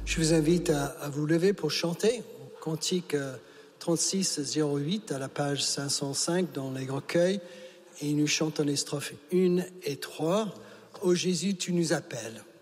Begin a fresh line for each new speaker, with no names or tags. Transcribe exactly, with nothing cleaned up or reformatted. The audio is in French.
Je vous invite à, à vous lever pour chanter. Cantique trente-six zéro huit à la page cinq cent cinq dans les recueils. Et nous chantons les strophes un et trois. Ô Jésus, tu nous appelles.